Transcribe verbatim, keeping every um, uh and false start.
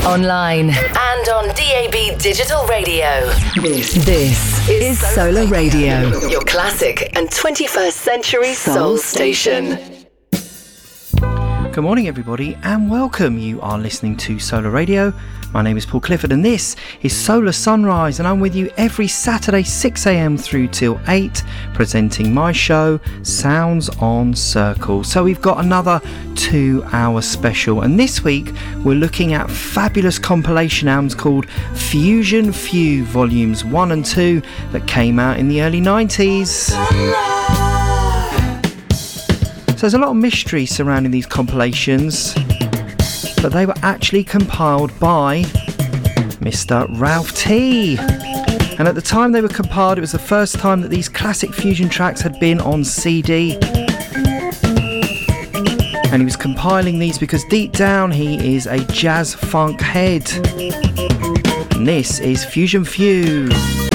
online, and on D A B Digital Radio. This, this is Solar Radio, your classic and twenty-first century soul station. Good morning, everybody, and welcome. You are listening to Solar Radio. My name is Paul Clifford, and this is Solar Sunrise, and I'm with you every Saturday, six a.m. through till eight, presenting my show, Sounds on Circle. So we've got another two-hour special, and this week we're looking at fabulous compilation albums called Fusion Few Volumes one and two that came out in the early nineties. So there's a lot of mystery surrounding these compilations, but they were actually compiled by Mister Ralph T. And at the time they were compiled, it was the first time that these classic fusion tracks had been on C D. And he was compiling these because deep down he is a jazz funk head. And this is Fusion Few.